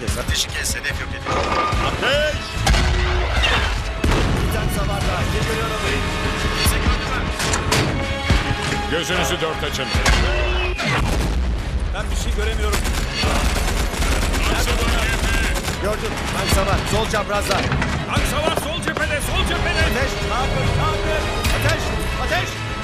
durumdayız. Ateşi kes, hedef yok edin. Ateş! Bir tank savarda. Ne görüyorum? Kimse gördü mü? Gözünüzü dört açın. Ben bir şey göremiyorum. Gördüm. Tank savar. Sol çaprazda. Tank savar sol cephede, sol cephede. Ateş. Ateş. Ateş.